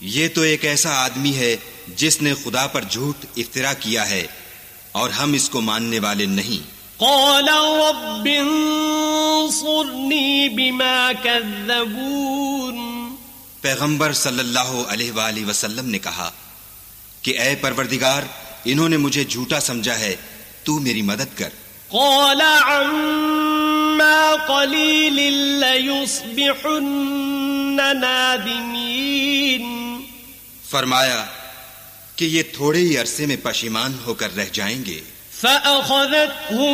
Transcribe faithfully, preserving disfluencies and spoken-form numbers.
ये तो एक ऐसा आदमी है जिसने खुदा पर झूठ इफ्तिरा किया है और हम इसको मानने वाले नहीं। क़ाल रब्बि अंसुरनी बिमा कज़्ज़बून। पैगंबर सल्लल्लाहु अलैहि वसल्लम ने कहा कि ऐ परवरदिगार, इन्होंने मुझे झूठा समझा है, तू मेरी मदद कर। क़ाल अम्मा क़लीलिन लयुस्बिहुन्न नादिमीन। फरमाया कि ये थोड़े ही अरसे में पशिमान होकर रह जाएंगे। फ़अख़ज़तहुम